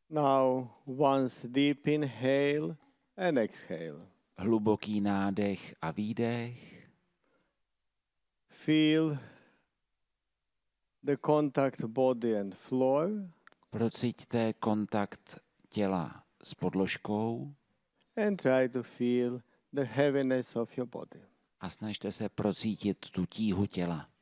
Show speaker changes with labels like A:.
A: Now, once deep inhale and exhale.
B: Hluboký nádech a výdech.
A: Feel the contact body and floor.
B: Procíťte kontakt těla s podložkou
A: And try to feel the heaviness of your body.
B: a snažte se procítit tu tíhu těla.